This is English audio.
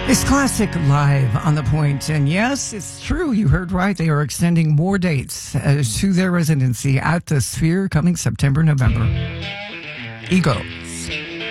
It's Classic live on The Point. And yes, it's true. You heard right. They are extending more dates to their residency at the Sphere coming September, November. Ego.